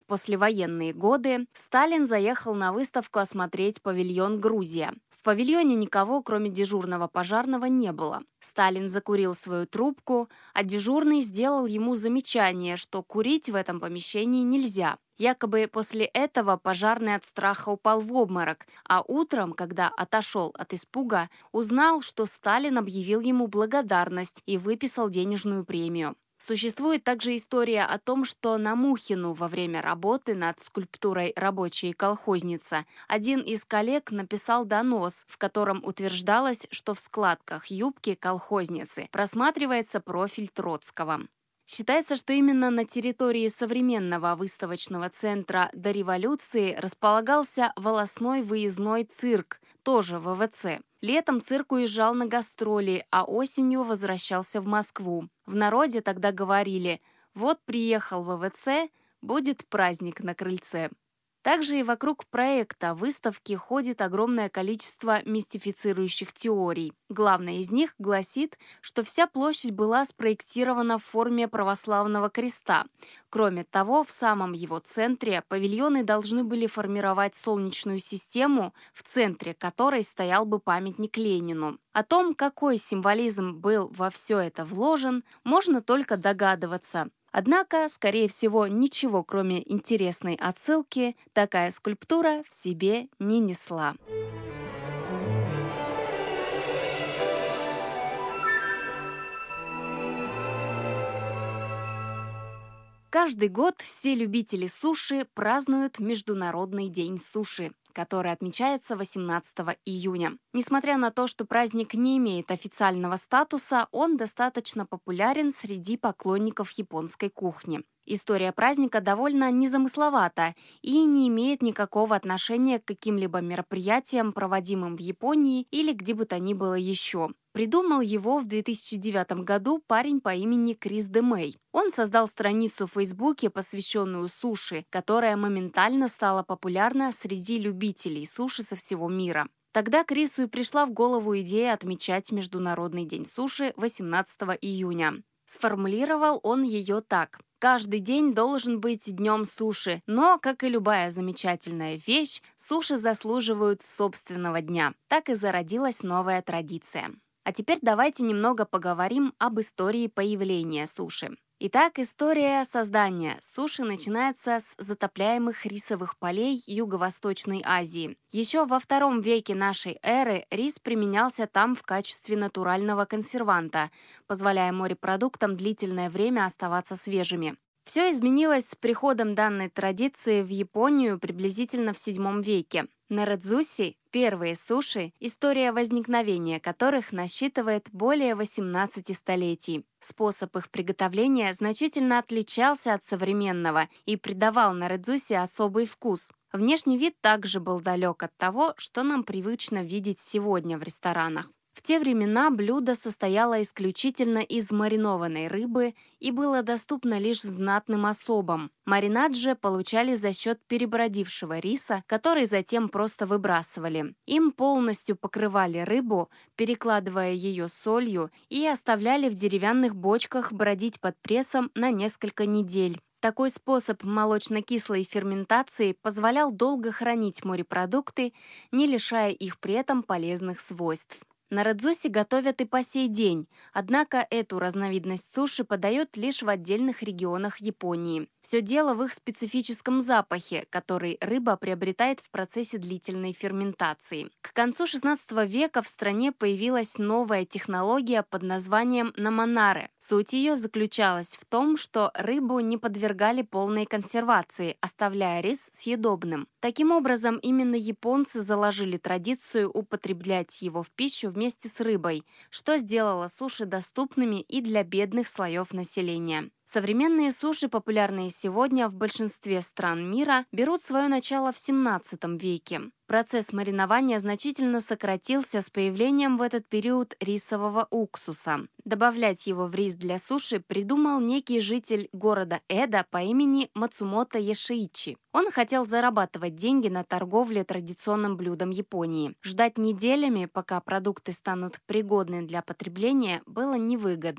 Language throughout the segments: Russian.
послевоенные годы, Сталин заехал на выставку осмотреть павильон «Грузия». В павильоне никого, кроме дежурного пожарного, не было. Сталин закурил свою трубку, а дежурный сделал ему замечание, что курить в этом помещении нельзя. Якобы после этого пожарный от страха упал в обморок, а утром, когда отошел от испуга, узнал, что Сталин объявил ему благодарность и выписал денежную премию. Существует также история о том, что на Мухину во время работы над скульптурой «Рабочая колхозница» один из коллег написал донос, в котором утверждалось, что в складках юбки колхозницы просматривается профиль Троцкого. Считается, что именно на территории современного выставочного центра до революции располагался волосной выездной цирк, тоже ВВЦ. Летом цирк уезжал на гастроли, а осенью возвращался в Москву. В народе тогда говорили: «Вот приехал ВВЦ, будет праздник на крыльце». Также и вокруг проекта выставки ходит огромное количество мистифицирующих теорий. Главная из них гласит, что вся площадь была спроектирована в форме православного креста. Кроме того, в самом его центре павильоны должны были формировать солнечную систему, в центре которой стоял бы памятник Ленину. О том, какой символизм был во все это вложен, можно только догадываться. Однако, скорее всего, ничего, кроме интересной отсылки, такая скульптура в себе не несла. Каждый год все любители суши празднуют Международный день суши, который отмечается 18 июня. Несмотря на то, что праздник не имеет официального статуса, он достаточно популярен среди поклонников японской кухни. История праздника довольно незамысловата и не имеет никакого отношения к каким-либо мероприятиям, проводимым в Японии или где бы то ни было еще. Придумал его в 2009 году парень по имени Крис Де Мэй. Он создал страницу в Фейсбуке, посвященную суши, которая моментально стала популярна среди любителей суши со всего мира. Тогда Крису и пришла в голову идея отмечать Международный день суши 18 июня. Сформулировал он ее так: «Каждый день должен быть днем суши, но, как и любая замечательная вещь, суши заслуживают собственного дня». Так и зародилась новая традиция. А теперь давайте немного поговорим об истории появления суши. Итак, история создания суши начинается с затопляемых рисовых полей Юго-Восточной Азии. Еще во II веке нашей эры рис применялся там в качестве натурального консерванта, позволяя морепродуктам длительное время оставаться свежими. Все изменилось с приходом данной традиции в Японию приблизительно в VII веке. Нэрэдзуси – первые суши, история возникновения которых насчитывает более 18 столетий. Способ их приготовления значительно отличался от современного и придавал нэрэдзуси особый вкус. Внешний вид также был далек от того, что нам привычно видеть сегодня в ресторанах. В те времена блюдо состояло исключительно из маринованной рыбы и было доступно лишь знатным особам. Маринад же получали за счет перебродившего риса, который затем просто выбрасывали. Им полностью покрывали рыбу, перекладывая ее солью, и оставляли в деревянных бочках бродить под прессом на несколько недель. Такой способ молочно-кислой ферментации позволял долго хранить морепродукты, не лишая их при этом полезных свойств. Нэрэдзуси готовят и по сей день, однако эту разновидность суши подают лишь в отдельных регионах Японии. Все дело в их специфическом запахе, который рыба приобретает в процессе длительной ферментации. К концу XVI века в стране появилась новая технология под названием наманаре. Суть ее заключалась в том, что рыбу не подвергали полной консервации, оставляя рис съедобным. Таким образом, именно японцы заложили традицию употреблять его в пищу вместе с рыбой, что сделало суши доступными и для бедных слоев населения. Современные суши, популярные сегодня в большинстве стран мира, берут свое начало в XVII веке. Процесс маринования значительно сократился с появлением в этот период рисового уксуса. Добавлять его в рис для суши придумал некий житель города Эдо по имени Мацумото Йошиичи. Он хотел зарабатывать деньги на торговле традиционным блюдом Японии. Ждать неделями, пока продукты станут пригодны для потребления, было невыгодно.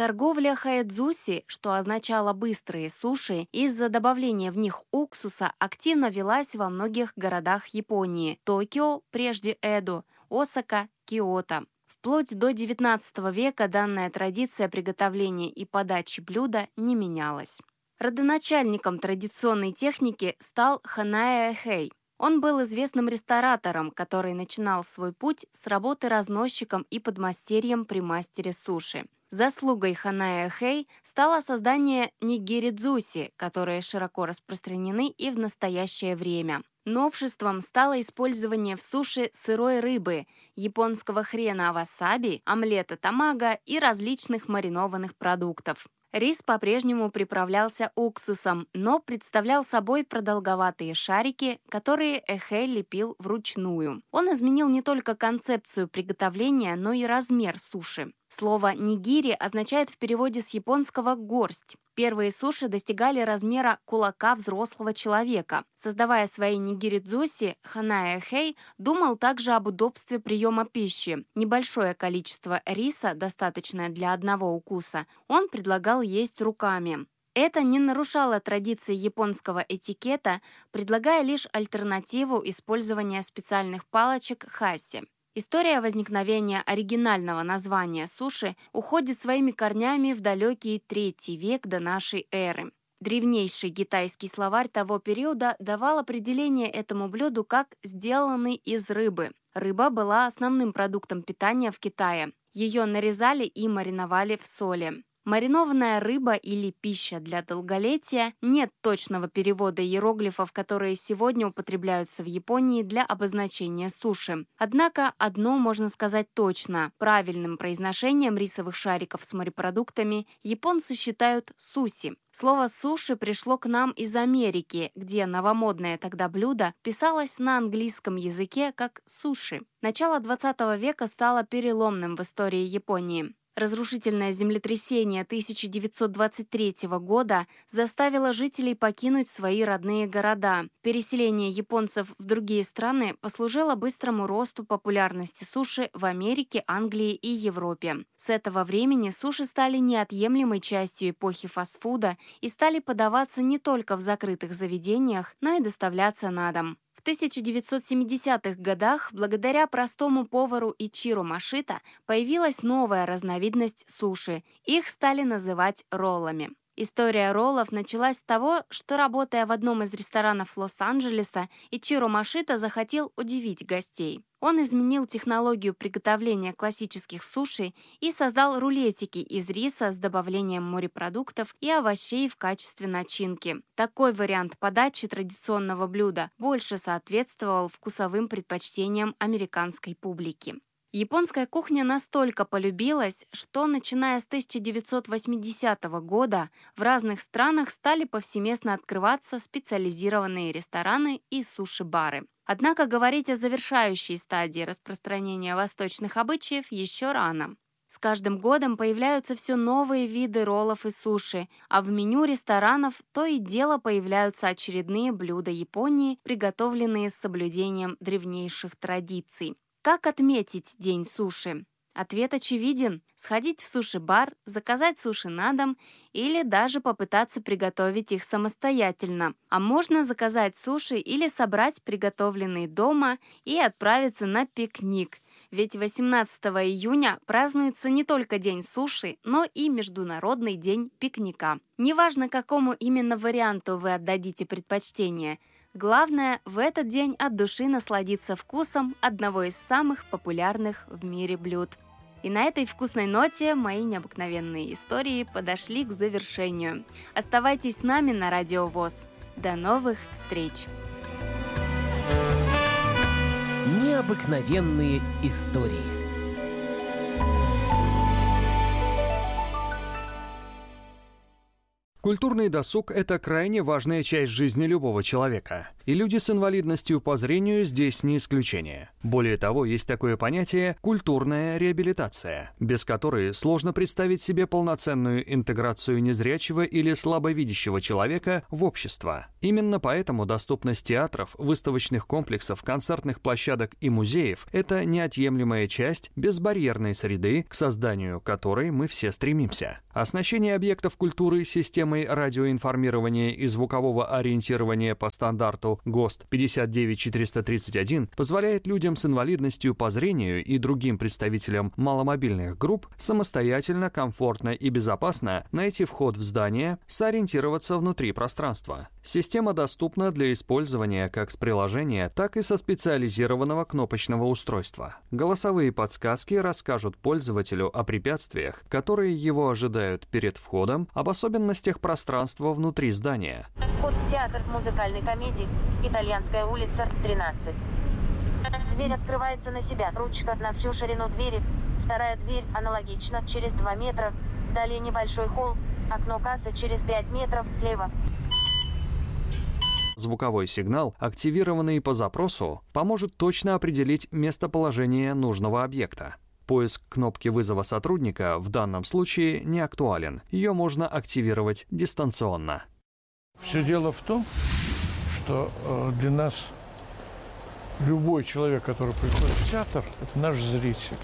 Торговля хаэдзуси, что означало быстрые суши, из-за добавления в них уксуса активно велась во многих городах Японии: Токио, прежде Эдо, Осака, Киото. Вплоть до XIX века данная традиция приготовления и подачи блюда не менялась. Родоначальником традиционной техники стал Ханаэ Эхэй. Он был известным ресторатором, который начинал свой путь с работы разносчиком и подмастерьем при мастере суши. Заслугой Ханаэ Эхэй стало создание нигиридзуси, которые широко распространены и в настоящее время. Новшеством стало использование в суши сырой рыбы, японского хрена васаби, омлета тамага и различных маринованных продуктов. Рис по-прежнему приправлялся уксусом, но представлял собой продолговатые шарики, которые Эхэй лепил вручную. Он изменил не только концепцию приготовления, но и размер суши. Слово «нигири» означает в переводе с японского «горсть». Первые суши достигали размера кулака взрослого человека. Создавая свои нигиридзуси, Ханаэ Эхэй думал также об удобстве приема пищи. Небольшое количество риса, достаточное для одного укуса, он предлагал есть руками. Это не нарушало традиции японского этикета, предлагая лишь альтернативу использования специальных палочек хаси. История возникновения оригинального названия суши уходит своими корнями в далекий III век до нашей эры. Древнейший китайский словарь того периода давал определение этому блюду как «сделанный из рыбы». Рыба была основным продуктом питания в Китае. Ее нарезали и мариновали в соли. Маринованная рыба или пища для долголетия — нет точного перевода иероглифов, которые сегодня употребляются в Японии для обозначения суши. Однако одно можно сказать точно: правильным произношением рисовых шариков с морепродуктами японцы считают суси. Слово «суши» пришло к нам из Америки, где новомодное тогда блюдо писалось на английском языке как «суши». Начало XX века стало переломным в истории Японии. Разрушительное землетрясение 1923 года заставило жителей покинуть свои родные города. Переселение японцев в другие страны послужило быстрому росту популярности суши в Америке, Англии и Европе. С этого времени суши стали неотъемлемой частью эпохи фастфуда и стали подаваться не только в закрытых заведениях, но и доставляться на дом. В 1970-х годах благодаря простому повару Ичиро Машита появилась новая разновидность суши. Их стали называть роллами. История роллов началась с того, что, работая в одном из ресторанов Лос-Анджелеса, Ичиро Машита захотел удивить гостей. Он изменил технологию приготовления классических суши и создал рулетики из риса с добавлением морепродуктов и овощей в качестве начинки. Такой вариант подачи традиционного блюда больше соответствовал вкусовым предпочтениям американской публики. Японская кухня настолько полюбилась, что, начиная с 1980 года, в разных странах стали повсеместно открываться специализированные рестораны и суши-бары. Однако говорить о завершающей стадии распространения восточных обычаев еще рано. С каждым годом появляются все новые виды роллов и суши, а в меню ресторанов то и дело появляются очередные блюда Японии, приготовленные с соблюдением древнейших традиций. Как отметить День суши? Ответ очевиден: сходить в суши-бар, заказать суши на дом или даже попытаться приготовить их самостоятельно. А можно заказать суши или собрать приготовленные дома и отправиться на пикник. Ведь 18 июня празднуется не только День суши, но и Международный день пикника. Неважно, какому именно варианту вы отдадите предпочтение, главное в этот день от души насладиться вкусом одного из самых популярных в мире блюд. И на этой вкусной ноте мои необыкновенные истории подошли к завершению. Оставайтесь с нами на Радио ВОС. До новых встреч! Необыкновенные истории. Культурный досуг – это крайне важная часть жизни любого человека. И люди с инвалидностью по зрению здесь не исключение. Более того, есть такое понятие «культурная реабилитация», без которой сложно представить себе полноценную интеграцию незрячего или слабовидящего человека в общество. Именно поэтому доступность театров, выставочных комплексов, концертных площадок и музеев – это неотъемлемая часть безбарьерной среды, к созданию которой мы все стремимся. Оснащение объектов культуры системой радиоинформирования и звукового ориентирования по стандарту ГОСТ 59431 позволяет людям с инвалидностью по зрению и другим представителям маломобильных групп самостоятельно, комфортно и безопасно найти вход в здание, сориентироваться внутри пространства. Система доступна для использования как с приложения, так и со специализированного кнопочного устройства. Голосовые подсказки расскажут пользователю о препятствиях, которые его ожидают перед входом, об особенностях пространства внутри здания. Вход в театр музыкальной комедии «Итальянская улица, 13». Дверь открывается на себя. Ручка на всю ширину двери. Вторая дверь аналогично, через 2 метра. Далее небольшой холл. Окно кассы через 5 метров слева. Звуковой сигнал, активированный по запросу, поможет точно определить местоположение нужного объекта. Поиск кнопки вызова сотрудника в данном случае не актуален. Ее можно активировать дистанционно. Все дело в том, что для нас любой человек, который приходит в театр, это наш зритель.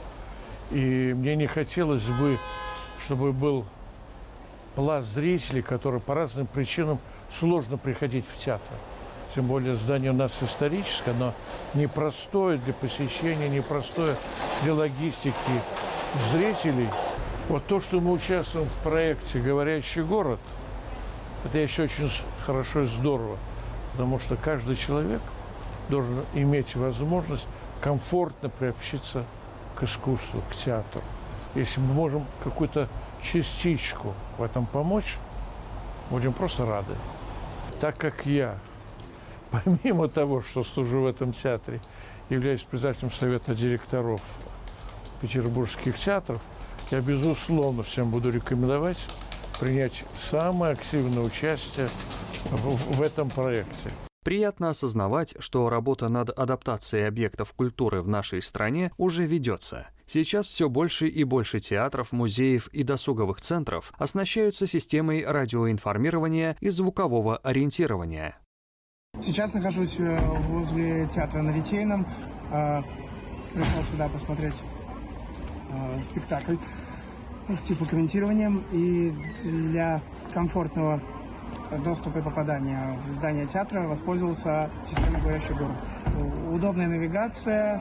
И мне не хотелось бы, чтобы был пласт зрителей, которые по разным причинам сложно приходить в театр. Тем более здание у нас историческое, оно непростое для посещения, непростое для логистики зрителей. Вот то, что мы участвуем в проекте «Говорящий город», это еще очень хорошо и здорово, потому что каждый человек должен иметь возможность комфортно приобщиться к искусству, к театру. Если мы можем какую-то частичку в этом помочь, будем просто рады. Так как я, помимо того, что служу в этом театре, являюсь председателем совета директоров петербургских театров, я, безусловно, всем буду рекомендовать принять самое активное участие в этом проекте. Приятно осознавать, что работа над адаптацией объектов культуры в нашей стране уже ведется. Сейчас все больше и больше театров, музеев и досуговых центров оснащаются системой радиоинформирования и звукового ориентирования. Сейчас нахожусь возле театра на Литейном. Пришел сюда посмотреть спектакль с тифлокомментированием. И для комфортного доступа и попадания в здание театра воспользовался системой «Говорящий город». Удобная навигация,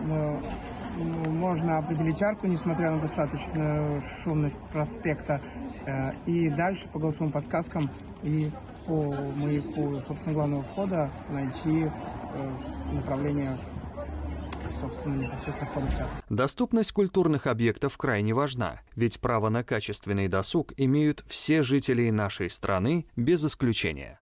можно определить арку, несмотря на достаточную шумность проспекта. И дальше по голосовым подсказкам и по маяку, собственно, главного входа найти направление, собственно, непосредственно входа в театр. Доступность культурных объектов крайне важна, ведь право на качественный досуг имеют все жители нашей страны без исключения.